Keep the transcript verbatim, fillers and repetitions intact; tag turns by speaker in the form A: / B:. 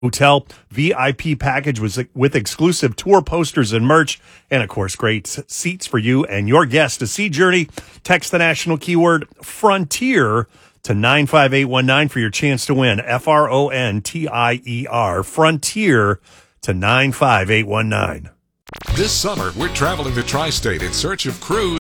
A: Hotel V I P package was with exclusive tour posters and merch, and of course, great seats for you and your guests to see Journey. Text the national keyword Frontier to nine five eight one nine for your chance to win. F R O N T I E R, Frontier, to nine five eight one nine.
B: This summer, we're traveling the tri-state in search of cruise